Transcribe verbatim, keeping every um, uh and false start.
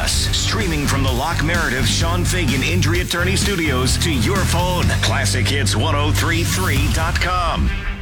us. Streaming from the Locke Meredith Sean Fagan Injury Attorney Studios to your phone. classic hits ten thirty-three dot com.